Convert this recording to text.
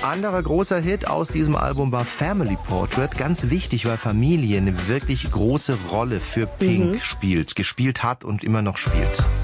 Anderer großer Hit aus diesem Album war Family Portrait. Ganz wichtig, weil Familie eine wirklich große Rolle für Pink gespielt hat und immer noch spielt.